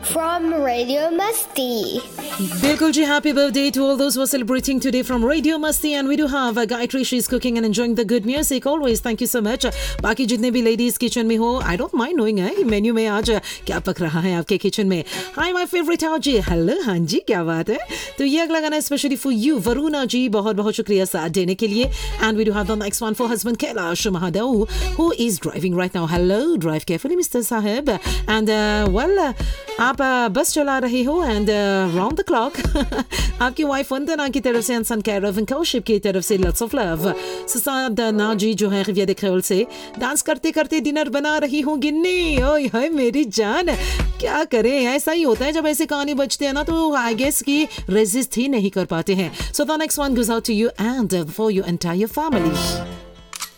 from Radio Masti. बिल्कुल जी, happy birthday to all those who are celebrating today from Radio Masti, and we do have Gayatri. She's cooking and enjoying the good music always. Thank you so much. बाकी जितने भी ladies kitchen में हो, I don't mind knowing है कि menu में आज क्या पक रहा है आपके किचन में. Hi my favorite Haji. Hello हाँ जी, क्या बात है. तो ये अगला गाना especially for you वरुणा जी, बहुत बहुत शुक्रिया साथ देने के लिए. And we do have the next one for husband Kailash Mahadev, who is driving right now. Hello, drive carefully Mr. Sahib. And आप बस चला रहे हो and round the clock आपकी वाइफ वंदना की तरफ से अनसन कैरव कौशिप की तरफ से lots of love. ससाद नाजी जो है खिविया देखेल से डांस करते करते डिनर बना रही हूँ गिन्नी. ओए हाय मेरी जान, क्या करें, ऐसा ही होता है जब ऐसे कहानी बजते हैं ना, तो आई गेस कि रेजिस्ट ही नहीं कर पाते हैं. So the next one goes out to you and for your entire family.